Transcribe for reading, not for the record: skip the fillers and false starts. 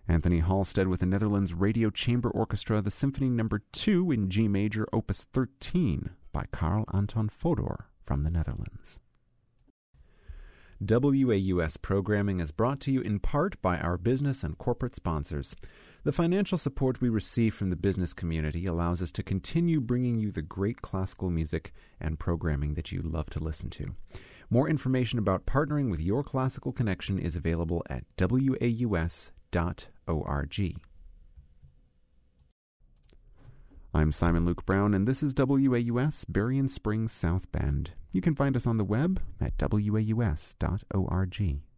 Anthony Halstead with the Netherlands Radio Chamber Orchestra, the Symphony No. 2 in G Major, Opus 13, by Carl Anton Fodor from the Netherlands. WAUS programming is brought to you in part by our business and corporate sponsors. The financial support we receive from the business community allows us to continue bringing you the great classical music and programming that you love to listen to. More information about partnering with your classical connection is available at waus.org. I'm Simon Luke Brown, and this is WAUS, Berrien Springs, South Bend. You can find us on the web at waus.org.